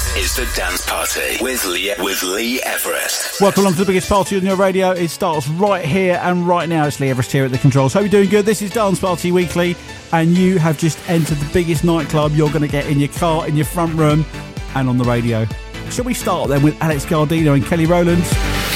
This is The Dance Party with Lee Everest. Welcome along to the biggest party on your radio. It starts right here and right now. It's Lee Everest here at the controls. Hope you're doing good. This is Dance Party Weekly, and you have just entered the biggest nightclub you're going to get in your car, in your front room, and on the radio. Shall we start then with Alex Gardino and Kelly Rowland?